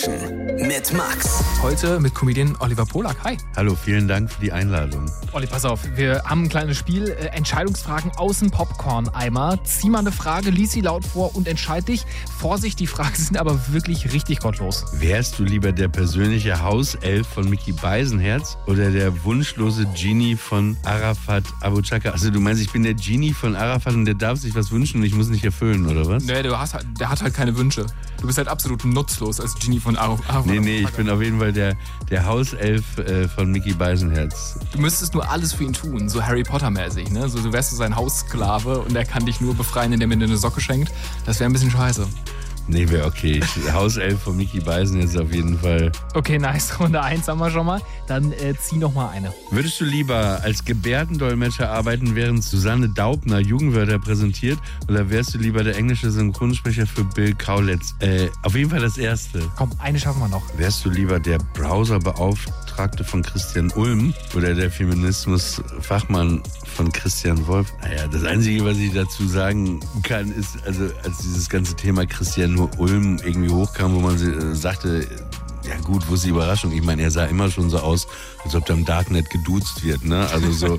Connection mit Max. Heute mit Comedian Oliver Polak. Hi. Hallo, vielen Dank für die Einladung. Olli, pass auf, wir haben ein kleines Spiel. Entscheidungsfragen aus dem Popcorn-Eimer. Zieh mal eine Frage, lies sie laut vor und entscheid dich. Vorsicht, die Fragen sind aber wirklich richtig gottlos. Wärst du lieber der persönliche Hauself von Mickey Beisenherz oder der wunschlose Genie von Arafat Abu Chaka? Also du meinst, ich bin der Genie von Arafat und der darf sich was wünschen und ich muss nicht erfüllen, oder was? Nee, der hat halt keine Wünsche. Du bist halt absolut nutzlos als Genie von Arafat. Nee, ich bin auf jeden Fall der Hauself von Mickey Beisenherz. Du müsstest nur alles für ihn tun, so Harry Potter-mäßig, ne? So, du wärst so sein Haussklave und er kann dich nur befreien, indem er dir eine Socke schenkt. Das wäre ein bisschen scheiße. Nee, wäre okay. Hauself von Mickey Beisenherz auf jeden Fall. Okay, nice. Runde 1 haben wir schon mal. Dann zieh noch mal eine. Würdest du lieber als Gebärdendolmetscher arbeiten, während Susanne Daubner Jugendwörter präsentiert, oder wärst du lieber der englische Synchronsprecher für Bill Kaulitz? Auf jeden Fall das Erste. Komm, eine schaffen wir noch. Wärst du lieber der Browserbeauftragte von Christian Ulm oder der Feminismusfachmann von Christian Wolf? Naja, das Einzige, was ich dazu sagen kann, ist, also als dieses ganze Thema Christian Ulm irgendwie hochkam, wo man sagte, ja gut, wo ist die Überraschung? Ich meine, er sah immer schon so aus, als ob da im Darknet geduzt wird, ne? Also so,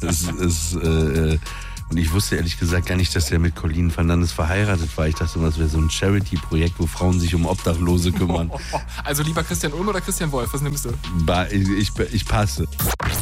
und ich wusste ehrlich gesagt gar nicht, dass er mit Colleen Fernandes verheiratet war. Ich dachte, das wäre so ein Charity-Projekt, wo Frauen sich um Obdachlose kümmern. Also lieber Christian Ulm oder Christian Wolf, was nimmst du? Ich passe.